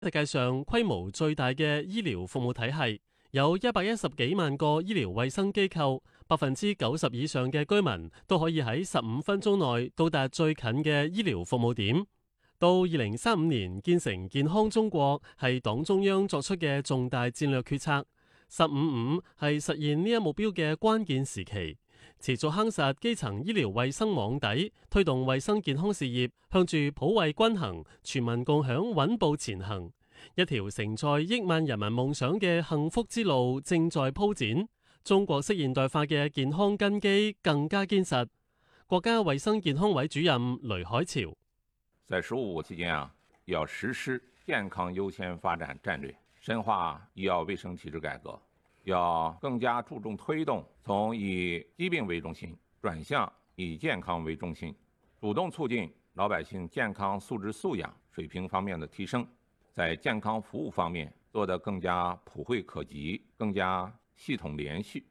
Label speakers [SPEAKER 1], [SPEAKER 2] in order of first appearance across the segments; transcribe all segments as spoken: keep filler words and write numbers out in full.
[SPEAKER 1] 世界上規模最大嘅醫療服務體系，有一百一十幾萬個醫療衛生機構，百分之九十以上嘅居民都可以喺十五分鐘內到達最近嘅醫療服務點。到二零三五年建成健康中國係黨中央作出嘅重大戰略決策，十五五係實現呢一目標嘅關鍵時期。持續夯實基層醫療衛生網底，推動衛生健康事業向住普惠均衡、全民共享穩步前行。一條承載億萬人民夢想嘅幸福之路正在鋪展。中國式現代化嘅健康根基更加堅實。國家衛生健康委主任雷海潮：
[SPEAKER 2] 在十五五期間啊，要實施健康優先發展戰略，深化醫藥衛生體制改革。要更加注重推動從以疾病為中心轉向以健康為中心，主動促進老百姓健康素質素養水平方面的提升，在健康服務方面做得更加普惠可及，更加系統連續。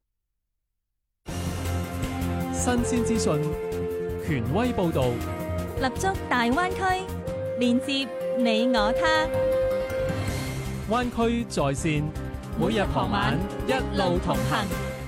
[SPEAKER 1] 新鮮資訊，權威報導，
[SPEAKER 3] 立足大灣區，連接你我他。
[SPEAKER 1] 灣區在線。每日傍晚一路同行。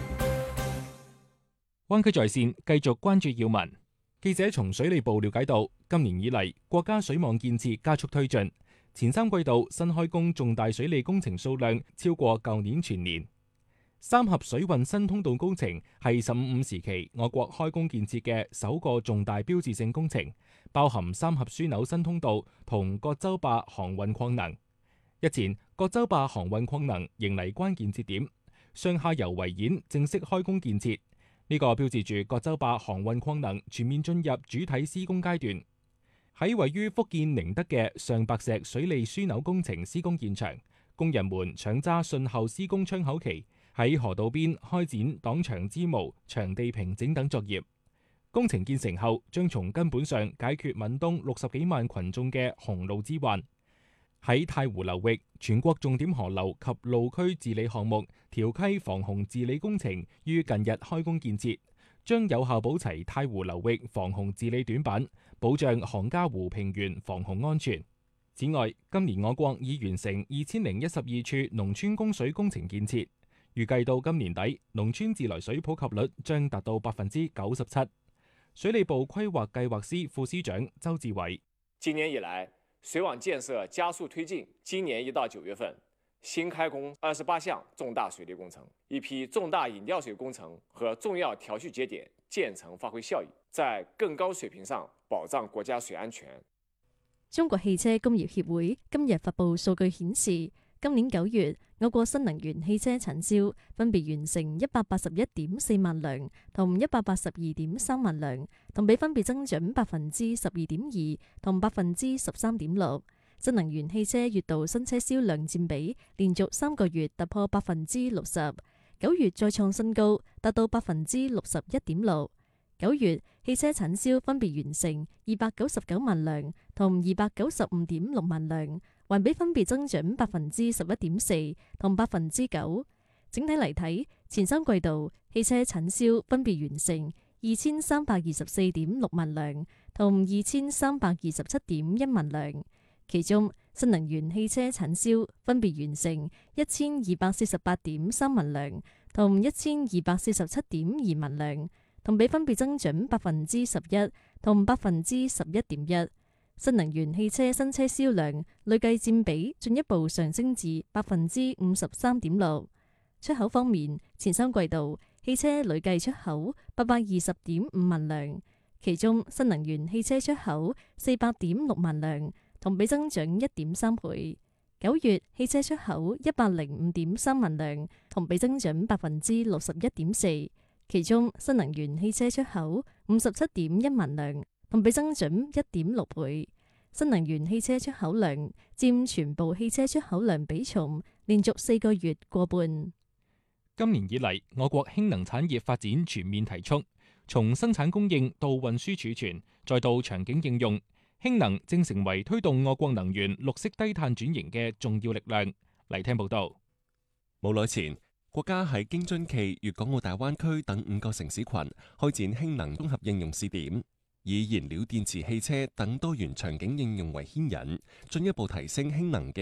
[SPEAKER 4] 灣區在線繼續關注要聞。記者從水利部了解到，今年以嚟國家水網建設加速推進，前三季度新開工重大水利工程數量超過舊年全年。三峽水運新通道工程係十五五時期我國開工建設嘅首個重大標誌性工程，包含三峽樞紐新通道同葛洲壩航運擴能。日前，葛洲壩航運擴能迎嚟關鍵節點，上下游圍堰正式開工建設。呢、這個標誌住葛洲壩航運擴能全面進入主體施工階段。喺位於福建寧德嘅上白石水利樞紐工程施工現場，工人們搶揸順後施工窗口期，喺河道邊開展擋牆支模、場地平整等作業。工程建成後，將從根本上解決閩東六十幾萬群眾嘅洪澇之患。喺太湖流域，全國重點河流及路區治理項目調溪防洪治理工程於近日開工建設，將有效補齊太湖流域防洪治理短板，保障杭嘉湖平原防洪安全。此外，今年我國已完成二千零一十二處農村供水工程建設，預計到今年底，農村自來水普及率將達到百分之九十七。水利部規劃計劃司副司長周志偉：
[SPEAKER 5] 今年以來，水網建設加速推進，今年一到九月份，新開工二十八項重大水利工程，一批重大引調水工程和重要調蓄節點建成發揮效益，在更高水平上保障國家水安全。
[SPEAKER 6] 中國汽車工業協會今日發布數據顯示，今年九月，我國新能源汽車產銷分別完成一百八十一點四萬輛同一百八十二點三萬輛，同比分別增長百分之十二點二同百分之十三點六。新能源汽車月度新車銷量佔比連續三個月突破百分之六十，九月再創新高，達到百分之六十一點六。九月汽車產銷分別完成二百九十九萬輛同二百九十五點六萬輛。環比分別增長百分之十一點四同百分之九。整體嚟睇，前三季度汽車產銷分別完成二千三百二十四點六萬輛同二千三百二十七點一萬輛。其中，新能源汽車產銷分別完成一千二百四十八點三萬輛同一千二百四十七點二萬輛，同比分別增長百分之十一同百分之十一點一。新能源汽車新車銷量累計佔比進一步上升至百分之五十三點六。出口方面，前三季度汽車累計出口八百二十點五萬輛，其中新能源汽車出口四百點六萬輛，同比增長一點三倍。九月汽車出口一百零五點三萬輛，同比增長百分之六十一點四，其中新能源汽車出口五十七點一萬輛，同比增長一點六倍。新能源汽車出口量佔全部汽車出口量比重連續四個月過半。
[SPEAKER 4] 今年以嚟，我國氫能產業發展全面提速，從生產供應到運輸儲存，再到場景應用，氫能正成為推動我國能源綠色低碳轉型嘅重要力量。嚟聽報道。
[SPEAKER 7] 冇耐前，國家喺京津冀、粵港澳大灣區等五個城市群開展氫能綜合應用試點。 以燃料電池汽車等多元場景應用為牽引，進一步提升氫能嘅